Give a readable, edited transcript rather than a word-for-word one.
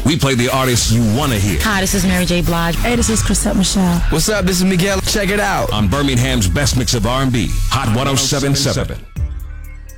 We play the artists you want to hear. Hi, this is Mary J. Blige. Hey, this is Chrisette Michelle. What's up? This is Miguel. Check it out On Birmingham's best mix of R&B, Hot 107.7.